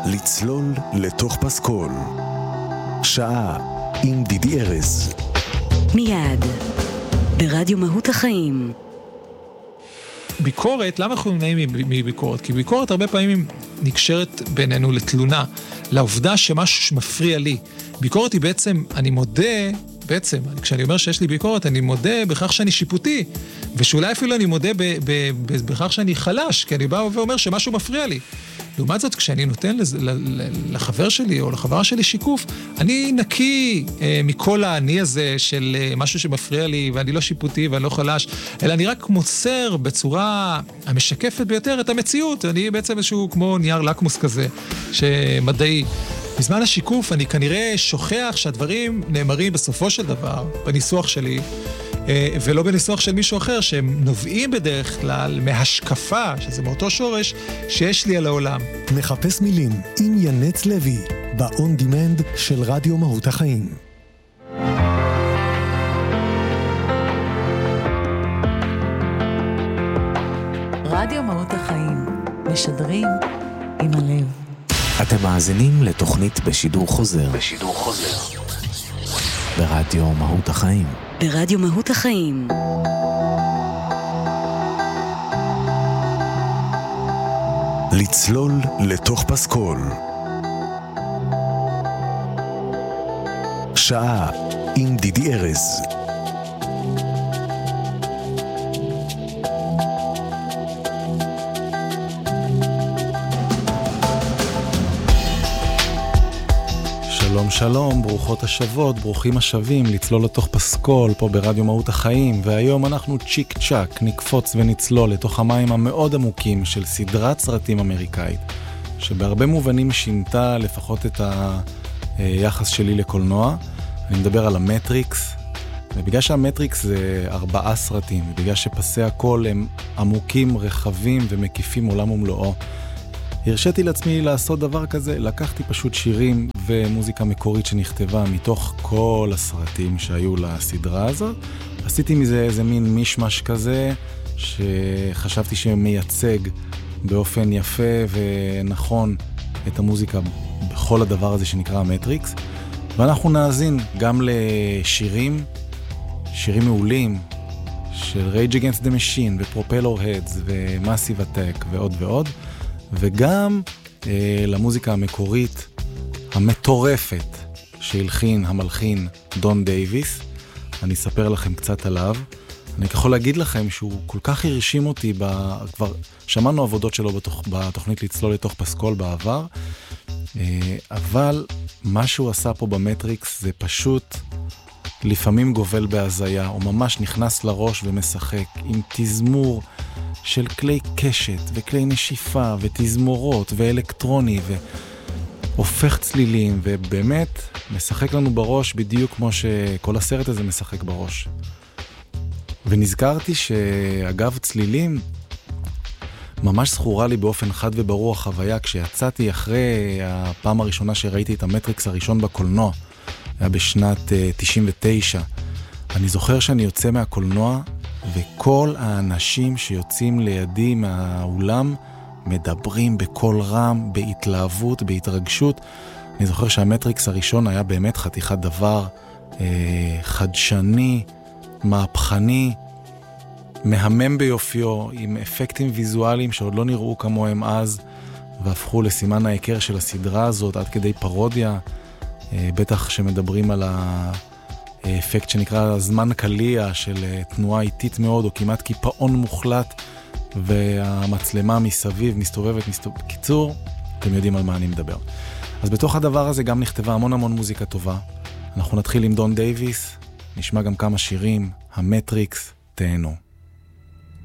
לצלול לתוך פסקול. שעה עם דידי ארז. מיד ברדיו מהות החיים. ביקורת, למה אנחנו נמנעים מביקורת? כי ביקורת הרבה פעמים נקשרת בינינו לתלונה, לעובדה שמשהו מפריע לי. ביקורת היא בעצם, אני מודה, כשאני אומר שיש לי ביקורת, אני מודה בכך שאני שיפוטי, ושאולי אפילו אני מודה בכך שאני חלש, כי אני בא ואומר שמשהו מפריע לי. לעומת זאת, כשאני נותן לחבר שלי או לחברה שלי שיקוף, אני נקי מכל העני הזה של משהו שמפריע לי, ואני לא שיפוטי ואני לא חלש, אלא אני רק מוסר בצורה המשקפת ביותר את המציאות. אני בעצם איזשהו כמו נייר לקמוס כזה, שמדעי. בזמן השיקוף אני כנראה שוכח שהדברים נאמרים בסופו של דבר, בניסוח שלי, ולא בניסוח של מישהו אחר, שהם נובעים בדרך כלל מהשקפה, שזה מאותו שורש, שיש לי על העולם. מחפש מילים עם ינץ לוי, ב-on demand של רדיו מהות החיים. רדיו מהות החיים, משדרים עם הלב. אתם מאזינים לתוכנית בשידור חוזר. ברדיו מהות החיים. ברדיו מהות החיים. לצלול לתוך פסקול. שעה עם דידי ארז. שלום שלום, ברוכות השבות, ברוכים השבים, לצלול לתוך פסקול פה ברדיו מהות החיים, והיום אנחנו צ'יק צ'ק נקפוץ ונצלול לתוך המים המאוד עמוקים של סדרת סרטים אמריקאית, שבהרבה מובנים שינתה לפחות את היחס שלי לקולנוע. אני מדבר על המטריקס, ובגלל שהמטריקס זה 4 סרטים, ובגלל שפסי הכל הם עמוקים, רחבים ומקיפים עולם ומלואו, הרשיתי לעצמי לעשות דבר כזה. לקחתי פשוט שירים ומוזיקה מקורית שנכתבה מתוך כל הסרטים שהיו לסדרה הזאת. עשיתי מזה איזה מין מישמש כזה, שחשבתי שמייצג באופן יפה ונכון את המוזיקה בכל הדבר הזה שנקרא המטריקס. ואנחנו נאזין גם לשירים, שירים מעולים, של Rage Against the Machine ופרופלור הדס ומאסיב אטק ועוד ועוד. וגם למוזיקה המקורית המטורפת שהלחין המלחין דון דייביס. אני אספר לכם קצת עליו. אני יכול להגיד לכם שהוא כל כך הרשים אותי, כבר שמענו עבודות שלו בתוכנית לצלול לתוך פסקול בעבר, אבל מה שהוא עשה פה במטריקס זה פשוט לפעמים גובל בהזיה, הוא ממש נכנס לראש ומשחק עם תזמור של כלי קשת וכלי נשיפה ותזמורות ואלקטרוני והופך צלילים, ובאמת משחק לנו בראש בדיוק כמו שכל הסרט הזה משחק בראש. ונזכרתי שאגב צלילים, ממש זכורה לי באופן חד וברור החוויה כשיצאתי אחרי הפעם הראשונה שראיתי את המטריקס הראשון בקולנוע, היה בשנת 99. אני זוכר שאני יוצא מהקולנוע וכל האנשים שיוצאים לידי מהאולם מדברים בקול רם, בהתלהבות, בהתרגשות. אני זוכר שהמטריקס הראשון היה באמת חתיכת דבר חדשני, מהפכני, מהמם ביופיו, עם אפקטים ויזואליים שעוד לא נראו כמוהם אז, והפכו לסימן העיקר של הסדרה הזאת, עד כדי פרודיה. בטח שמדברים על האפקט שנקרא זמן קליע, של תנועה איטית מאוד, או כמעט קיפאון מוחלט, והמצלמה מסביב מסתובבת. קיצור, אתם יודעים על מה אני מדבר. אז בתוך הדבר הזה גם נכתבה המון מוזיקה טובה. אנחנו נתחיל עם דון דייביס, נשמע גם כמה שירים, המטריקס, תהנו.